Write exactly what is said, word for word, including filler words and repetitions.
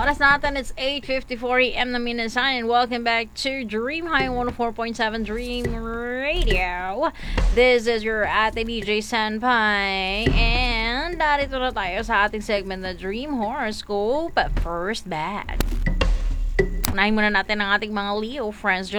Oras natin, it's eight fifty-four a m na minasan, and welcome back to Dream High one oh four point seven Dream Radio. This is your ate D J Senpai, and narito na tayo sa ating segment na Dream Horoscope First Bad. Unahin muna natin ang ating mga Leo friends.